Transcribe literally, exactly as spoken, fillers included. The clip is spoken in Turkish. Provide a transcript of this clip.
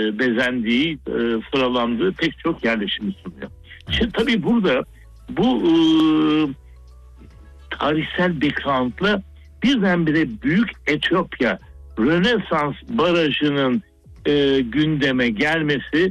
bezendiği, e, sıralandığı pek çok yerleşimi sunuyor. Şimdi tabii burada bu e, tarihsel background'la birdenbire Büyük Etiyopya Rönesans Barajı'nın e, gündeme gelmesi